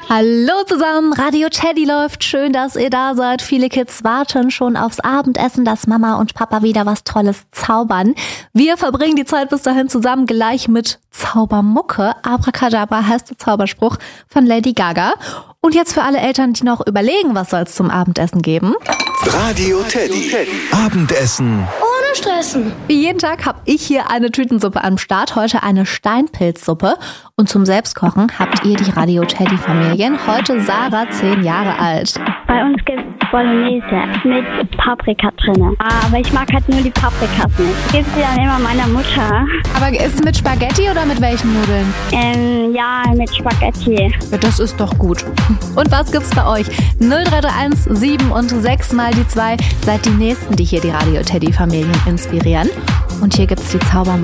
Hallo zusammen, Radio Teddy läuft. Schön, dass ihr da seid. Viele Kids warten schon aufs Abendessen, dass Mama und Papa wieder was Tolles zaubern. Wir verbringen die Zeit bis dahin zusammen gleich mit Zaubermucke. Abracadabra heißt der Zauberspruch von Lady Gaga. Und jetzt für alle Eltern, die noch überlegen, was soll es zum Abendessen geben. Radio Teddy. Abendessen. Ohne Stressen. Wie jeden Tag habe ich hier eine Tütensuppe am Start. Heute eine Steinpilzsuppe. Und zum Selbstkochen habt ihr die Radio Teddy Familien. Heute Sarah, 10 Jahre alt. Bei uns gibt es Bolognese mit Paprika drin. Aber ich mag halt nur die Paprikas nicht. Gibt sie dann immer meiner Mutter. Aber ist es mit Spaghetti oder mit welchen Nudeln? Ja, mit Spaghetti. Ja, das ist doch gut. Und was gibt's bei euch? 0331 7 und 6 mal die 2 seid die Nächsten, die hier die Radio Teddy Familien inspirieren. Und hier gibt's die Zaubermucke.